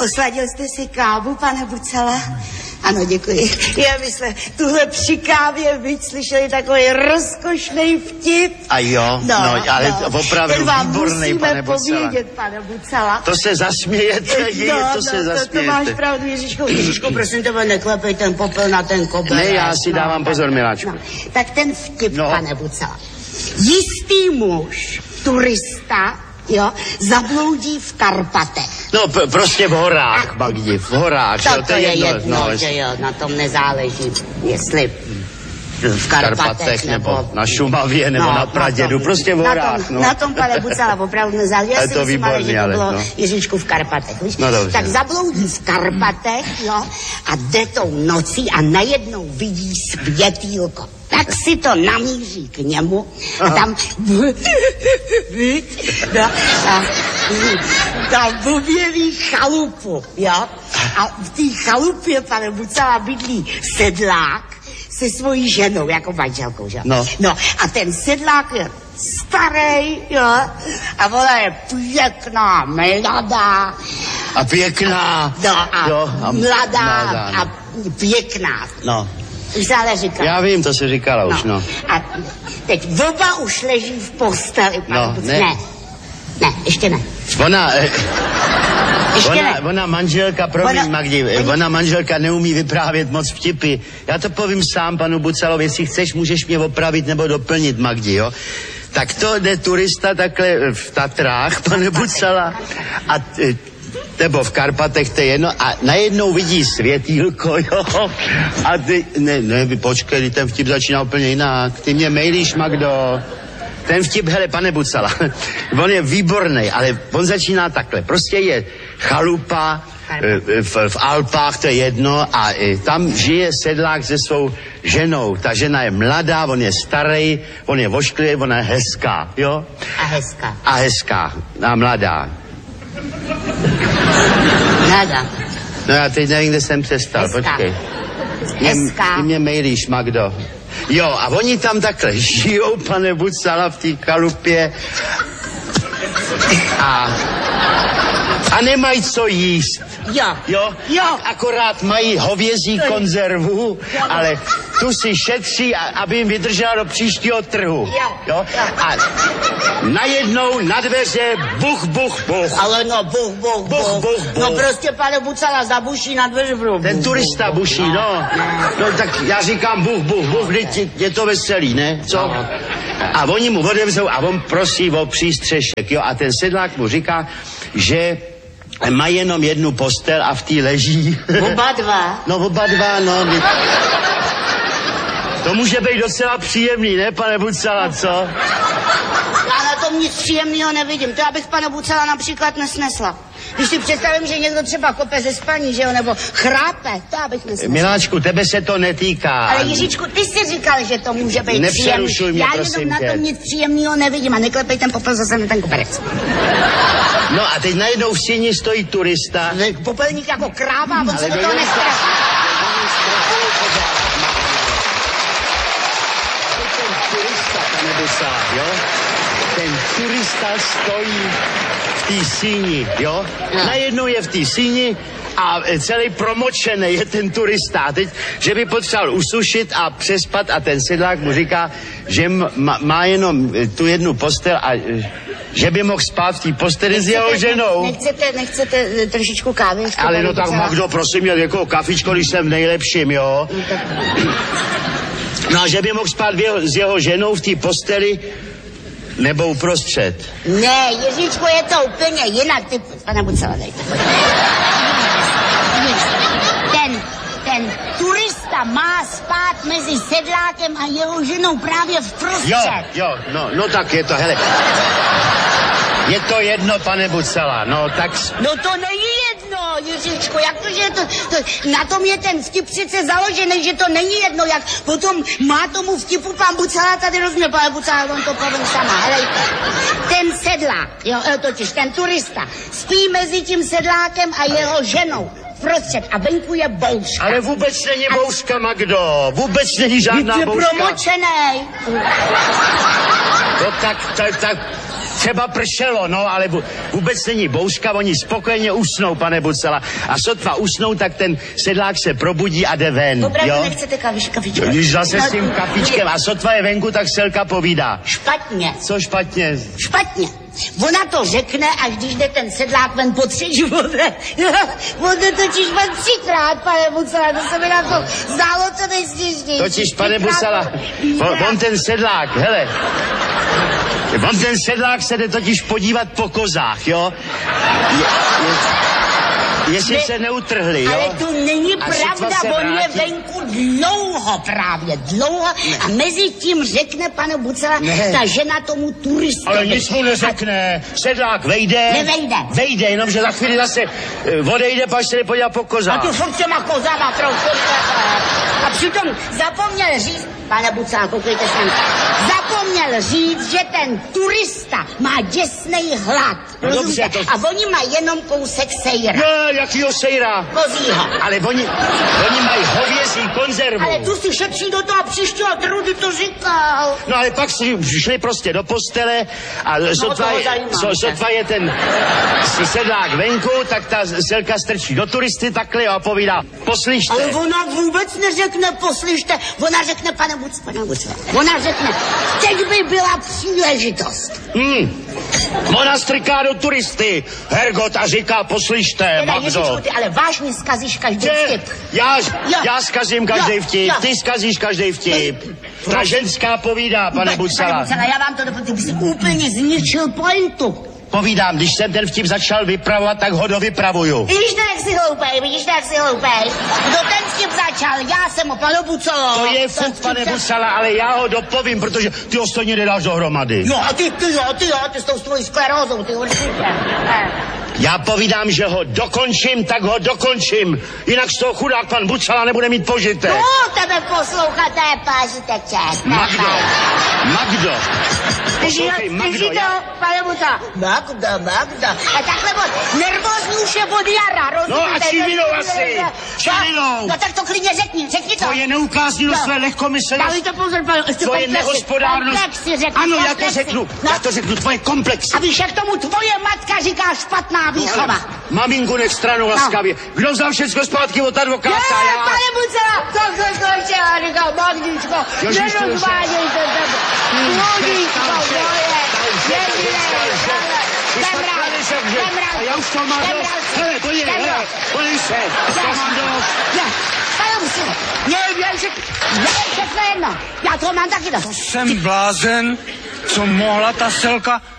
Osladil jste si kávu, pane Bucala? Ano, děkuji. Já myslím, tuhle při kávě víc slyšeli takový rozkošný vtip. A jo, ale opravdu výborný, pane Bucala. Povědět, pane Bucala. To se zasmějete, to se zasmějete. To máš pravdu, Ježíšku, prosím tebe, neklepej ten popel na ten koberec. Ne, já si dávám pozor, miláčku. Tak ten vtip, pane Bucala. Jistý muž, turista, zabloudí v Karpatech. No, prostě v horách, Magdi, v horách. To je jedno, že jo, na tom nezáleží, jestli v Karpatech nebo na Šumavě, nebo na Pradědu, prostě v horách. Na tom, pane Bucala, opravdu nezáleží. Já si myslím, ale že to bylo, Ježíšku, v Karpatech, víš? No, dobře. Tak zabloudí v Karpatech, a jde tou nocí a najednou vidí světýlko. Tak si to namíří k němu a tam tam objeví chalupu, a v té chalupě, pane Bucala, bydlí sedlák se svojí ženou, jako manželkou, že? No, a ten sedlák je starý, a ona je pěkná, mladá. A pěkná. A mladá a pěkná. No. Už se ale říkala. Já vím, to se říkala už, A teď oba už leží v posteli. Ne, ještě ne. Ona manželka, promiň, Magdi, ona manželka neumí vyprávět moc vtipy. Já to povím sám panu Bucalovi, jestli chceš, můžeš mě opravit nebo doplnit, Magdi, jo? Tak to jde turista takhle v Tatrách, pane Bucala, nebo v Karpatech, to je jedno, a najednou vidí světýlko, a ty, počkej, ten vtip začíná úplně jinak, ty mě mailíš, Magdo. Ten vtip, hele, pane Bucala, on je výborný, ale on začíná takhle, prostě je chalupa v Alpách, to je jedno, a tam žije sedlák se svou ženou, ta žena je mladá, on je starý, on je vošklivý, ona je hezká, jo? A hezká, a mladá. Mladá. No já teď nevím, kde jsem přestal, počkej. Ty mě mailíš, Magdo. Jo, a oni tam takhle žijou, pane Bucala, v té chalupě a nemají co jíst. Jo. Akorát mají hovězí konzervu, ale tu si šetří, aby jim vydržela do příštího trhu. Jo. A najednou na dveře buch. Ale buch. No prostě, pane Bucala, zabuší na dveře. Ten turista buší, no. No tak já říkám buch, je to veselý, ne? Co? A oni mu odevřou a on prosí o přístřešek, jo. A ten sedlák mu říká, že má jenom jednu postel a v té leží. Oba dva. To může být docela příjemný, ne, pane Bucala, co? Já na tom nic příjemného nevidím. To já bych, pane Bucala, například nesnesla. Když si představím, že někdo třeba kope ze spaní, že jo, nebo chrápe, to já bych nesnesla. Miláčku, tebe se to netýká. Ale Jiříčku, ty jsi říkal, že to může být příjemný. Nepřerušuj mě, prosím tě. Já jenom na tom nic příjemného nevidím a neklepej ten popel zase na ten koberec. No a teď najednou v síni stojí turista. Popelník jako kráva, on se do toho nestraší. Ten turista stojí v té síni, jo? Najednou je v té síni a celý promočený je ten turista. A teď, že by potřeboval usušit a přespat a ten sedlák mu říká, že má jenom tu jednu postel a že by mohl spát v té posteli s jeho ženou. Nechcete trošičku kávy? Ale no tak Magdo, prosím mě, jako kafičko, když jsem v nejlepším, jo? No a že by mohl spát s jeho ženou v té posteli nebo uprostřed. Ne, Jiříčku, je to úplně jinak. Ty, pane Bucala, dejte. Ten turista má spát mezi sedlákem a jeho ženou právě v prostřed. Jo, no tak je to, hele. Je to jedno, pane Bucala, no tak... No to není jedno, Jiříčku, jak to, že je to na tom je ten vtip přece založený, že to není jedno, jak potom má tomu vtipu pan Bucala tady rozumě, pane Bucala, on to povím sama, helejte. Ten sedlák, totiž ten turista, spí mezi tím sedlákem a jeho ženou. Prostřed a venku je bouřka. Ale vůbec není bouřka, Magdo. Vůbec není žádná bouřka. Je promočenej. No tak třeba pršelo, no, ale vůbec není bouřka, oni spokojeně usnou, pane Bucala. A sotva usnou, tak ten sedlák se probudí a jde ven, opravdu jo? nechcete kafičko? Když zase s tím kafičkem a sotva je venku, tak selka povídá. Špatně. Co špatně? Špatně. Ona to řekne, až když jde ten sedlák ven po 3 živote. On jde totiž ven 3krát, pane Bucala, to se mi na to zdálo to nejstěžnější. Totiž, pane Bucala, on ten sedlák, hele, on ten sedlák se jde totiž podívat po kozách, jo? Jestli se neutrhli, jo? Ale to není A pravda, on je venku dlouho právě, dlouho a mezi tím řekne panu Bucala, ta žena tomu turistovi. Ale nic mu neřekne, sedlák vejde. Nevejde. Vejde, jenomže za chvíli zase odejde, pak se jde podívat po kozách. A tu furt těma kozama trochu. A přitom zapomněl říct, pane Bucala, koukejte sem, zapomněl říct, že ten turista má děsnej hlad. No dobře, to... A oni mají jenom kousek sejra. No, jakýho sejra? Kozího. Ale oni mají hovězí konzervu. Ale tu si šetří do toho příštího trudu, to říkal. No ale pak si šli prostě do postele a sotva je ten sedlák venku, tak ta selka strčí do turisty takhle a povídá, poslyšte. Ale ona vůbec neřekne, poslyšte, ona řekne, pane Bucala, ona řekne, teď by byla příležitost. Ona strká do turisty, Hergot, a říká, poslyšte, Magdo. Ty ale vážně zkazíš každý vtip. Já zkazím každý vtip, ty zkazíš každý vtip. Ta ženská povídá, pane Bucala. Pane Bucala, já vám to ty jsi úplně zničil pointu. Povídám, když jsem ten vtip začal vypravovat, tak ho dovypravuju. Vidíš to, jak jsi hloupej, Kdo ten vtip začal? Já jsem ho, pane Bucalo. To je fuk, pane Bucala, ale já ho dopovím, protože ty ostatně nedáš dohromady. No a ty s tou svojí sklerózou, ty určitě. Já povídám, že ho dokončím, tak ho dokončím. Jinak z toho chudák pan Bucala nebude mít požitek. No, tebe poslouchat, to je požitek čas. Magdo. Poslouchej, Magdo, pane Bucala. Magda. A takhle nervózní už je od jara, rozumíte? No a čivinou asi. Čivinou. No tak to klidně řekni to. Tvoje neukázněnost své lehkomyslnost. Dali to pozor, pane. Tvoje nehospodárnost. Komplexy řekni. Ano, já to řeknu, tvoje komplexy. A víš, jak tomu tvoje matka říká špatná výchova. Maminku, nech stranu laskavě. Kdo vzal všecko zpátky od advokáta? Já, pane Bucala, to ještě říkal, Magdičko, nerozváděj se tebe. Magdičko, moje, a já už to mám dost. Hele, pojď se, to mám dost. Pane Bucala, všechno jedno, já to mám taky dost. Jsem blázen, co mohla ta selka